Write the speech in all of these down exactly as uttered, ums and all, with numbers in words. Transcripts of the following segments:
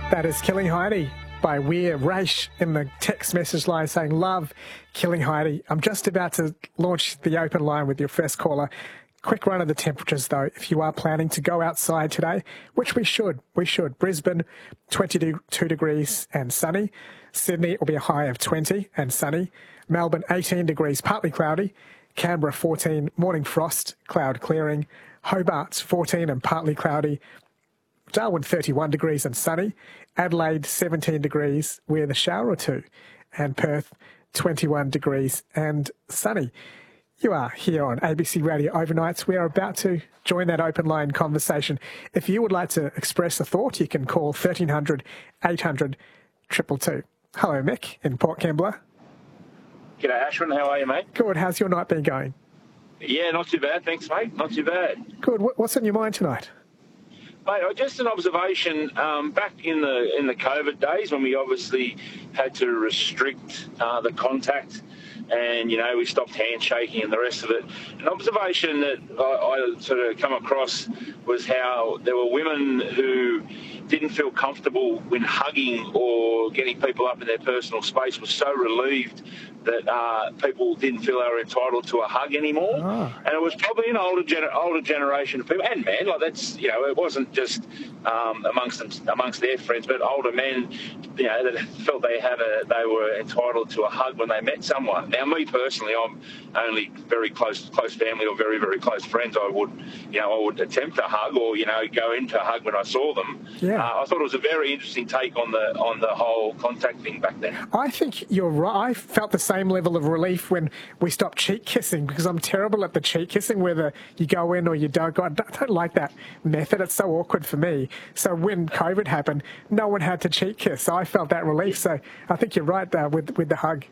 That is Killing Heidi by Weir Raish in the text message line saying, love Killing Heidi. I'm just about to launch the open line with your first caller. Quick run of the temperatures, though. If you are planning to go outside today, which we should, we should. Brisbane, twenty-two degrees and sunny. Sydney will be a high of twenty and sunny. Melbourne, eighteen degrees, partly cloudy. Canberra, fourteen, morning frost, cloud clearing. Hobart, fourteen and partly cloudy. Darwin, thirty-one degrees and sunny. Adelaide, seventeen degrees with a shower or two. And Perth, twenty-one degrees and sunny. You are here on A B C Radio Overnights. We are about to join that open line conversation. If you would like to express a thought, you can call thirteen hundred, eight hundred, two two two. Hello, Mick in Port Kembla. G'day, Ashwin. How are you, mate? Good. How's your night been going? Yeah, not too bad. Thanks, mate. Not too bad. Good. What's on your mind tonight? Mate, just an observation. Um, back in the in the COVID days, when we obviously had to restrict uh, the contact, and you know we stopped handshaking and the rest of it. An observation that I, I sort of come across was how there were women who didn't feel comfortable when hugging or getting people up in their personal space, was so relieved that uh, people didn't feel they were entitled to a hug anymore. Oh. And it was probably an older gener- older generation of people, and men, like that's, you know, it wasn't just um, amongst them, amongst their friends, but older men, you know, that felt they had a, they were entitled to a hug when they met someone. Now, me personally, I'm only very close, close family or very, very close friends. I would, you know, I would attempt a hug or, you know, go into a hug when I saw them. Yeah. Uh, I thought it was a very interesting take on the on the whole contact thing back then. I think you're right. I felt the same level of relief when we stopped cheek kissing, because I'm terrible at the cheek kissing, whether you go in or you don't go. I don't like that method. It's so awkward for me. So when COVID happened, no one had to cheek kiss. So I felt that relief. So I think you're right there with with the hug.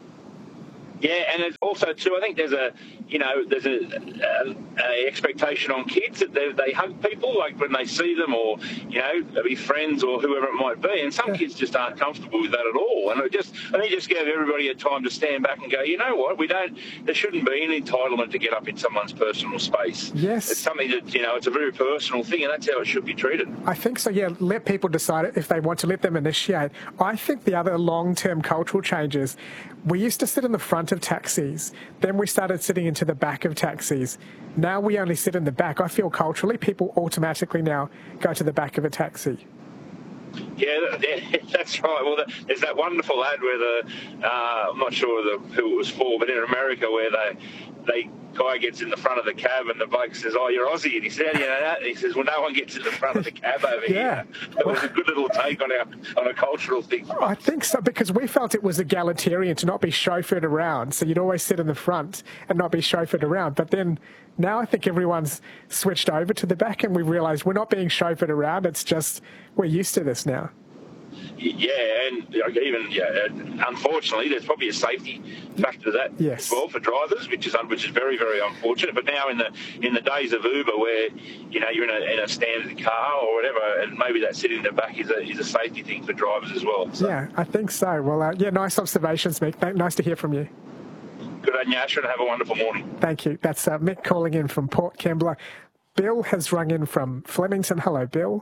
Yeah, and it's also too, I think there's a, you know, there's a, a, a expectation on kids that they, they hug people like when they see them, or, you know, be friends or whoever it might be. And some yeah. kids just aren't comfortable with that at all. And it just, I think, just give everybody a time to stand back and go, you know what, we don't, there shouldn't be an entitlement to get up in someone's personal space. Yes. It's something that, you know, it's a very personal thing, and that's how it should be treated. I think so, yeah. Let people decide if they want to, let them initiate. I think the other long-term cultural changes, we used to sit in the front of taxis, then we started sitting into the back of taxis. Now we only sit in the back. I feel culturally people automatically now go to the back of a taxi. Yeah, that's right. Well, there's that wonderful ad where the, uh, I'm not sure the, who it was for, but in America where they, they guy gets in the front of the cab and the bloke says, "Oh, you're Aussie," and he said, "You know that?" And he says, "Well, no one gets in the front of the cab over yeah. here." It was a good little take on our on a cultural thing. I think so, because we felt it was egalitarian to not be chauffeured around. So you'd always sit in the front and not be chauffeured around. But then now I think everyone's switched over to the back, and we've realised we're not being chauffeured around. It's just we're used to this now. Yeah, and even yeah, unfortunately, there's probably a safety factor to that yes. as well for drivers, which is which is very, very unfortunate. But now in the in the days of Uber, where you know you're in a, in a standard car or whatever, and maybe that sitting in the back is a is a safety thing for drivers as well. So. Yeah, I think so. Well, uh, yeah, nice observations, Mick. Nice to hear from you. Good on you, Ash, and have a wonderful morning. Thank you. That's uh, Mick calling in from Port Kembla. Bill has rung in from Flemington. Hello, Bill.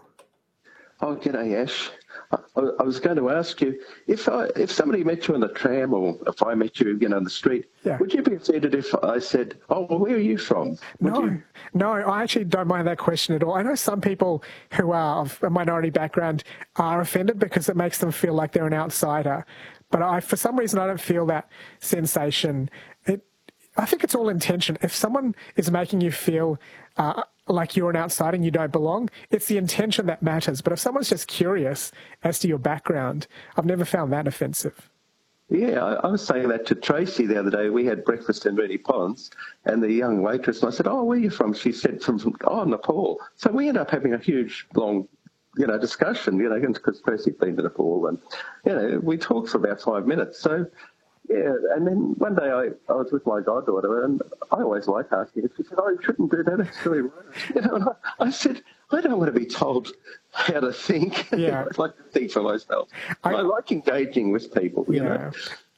Oh, g'day, Ash. I, I was going to ask you, if I, if somebody met you in the tram, or if I met you, you know, on the street, yeah. would you be offended if I said, "Oh, well, where are you from?" Would no, you? no, I actually don't mind that question at all. I know some people who are of a minority background are offended because it makes them feel like they're an outsider. But I, for some reason, I don't feel that sensation. It, I think it's all intention. If someone is making you feel uh, like you're an outsider and you don't belong, it's the intention that matters. But if someone's just curious as to your background, I've never found that offensive. Yeah, I, I was saying that to Tracy the other day. We had breakfast in Reedy Ponds, and the young waitress, and I said, "Oh, where are you from?" She said, from, from oh, Nepal. So we ended up having a huge, long, you know, discussion, you know, because Tracy's been to Nepal, and, you know, we talked for about five minutes. So, yeah, and then one day I, I was with my goddaughter, and I always like asking her. She said, "Oh, you shouldn't do that, it's really rude." You know, and I, I said, I don't want to be told how to think. Yeah. I like to think for myself. I, I like engaging with people, you yeah. know.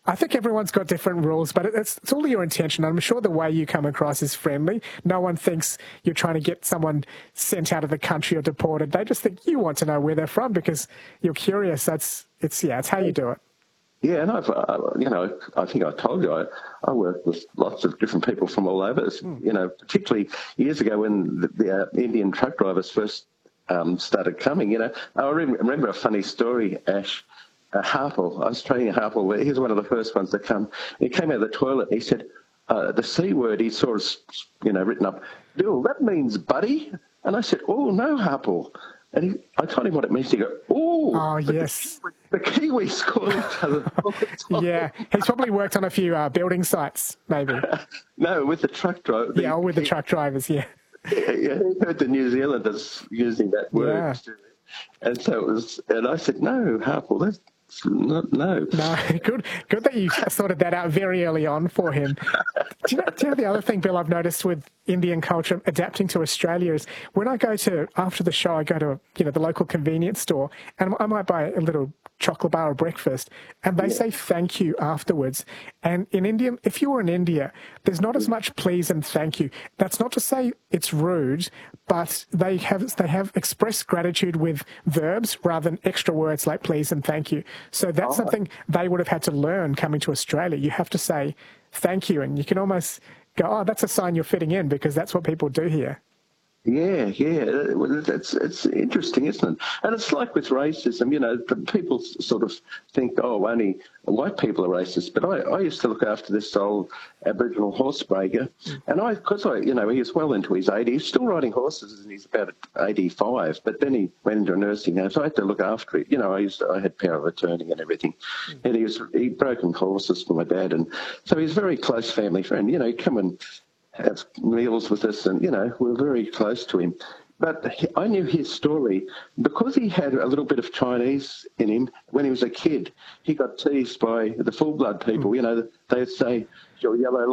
I think everyone's got different rules, but it's, it's all your intention. I'm sure the way you come across is friendly. No one thinks you're trying to get someone sent out of the country or deported. They just think you want to know where they're from because you're curious. That's it's yeah, it's how you do it. Yeah, and I've, uh, you know, I think I told you, I, I work with lots of different people from all over, mm. you know, particularly years ago when the, the uh, Indian truck drivers first um, started coming, you know. I remember a funny story, Ash. Uh, Harpel, I was training Harpel. He was one of the first ones to come. He came out of the toilet and he said, uh, the C word, he saw us, you know, written up, Bill, that means buddy. And I said, oh, no, Harpel. And he, I told him what it means. He go, oh, oh yes. The, the Kiwis call each other all the time. Yeah, he's probably worked on a few uh, building sites, maybe. No, with the truck driver. Yeah, with the truck drivers, yeah. Yeah, yeah, he heard the New Zealanders using that word. Yeah. And so it was, and I said, no, Harpel, that's not, no. No, good good that you sorted that out very early on for him. Do you, know, do you know the other thing, Bill, I've noticed with Indian culture adapting to Australia is when I go to, after the show, I go to, you know, the local convenience store and I might buy a little chocolate bar or breakfast and they yeah. say thank you afterwards. And in India, if you were in India, there's not as much please and thank you. That's not to say it's rude, but they have they have expressed gratitude with verbs rather than extra words like please and thank you. So that's oh. something they would have had to learn coming to Australia. You have to say thank you, and you can almost go, oh, that's a sign you're fitting in because that's what people do here. Yeah, yeah, it's it's interesting, isn't it? And it's like with racism, you know, people sort of think, oh, only white people are racist. But I, I used to look after this old Aboriginal horse breaker, and I, because I, you know, he was well into his eighties, still riding horses, and he's about eighty-five. But then he went into a nursing home, so I had to look after it. You know, I used to, I had power of attorney and everything, mm. and he was he broken horses for my dad, and so he's a very close family friend. You know, he'd come and have meals with us, and, you know, we're very close to him. But he, I knew his story because he had a little bit of Chinese in him. When he was a kid, he got teased by the full-blood people. You know, they'd say, your yellow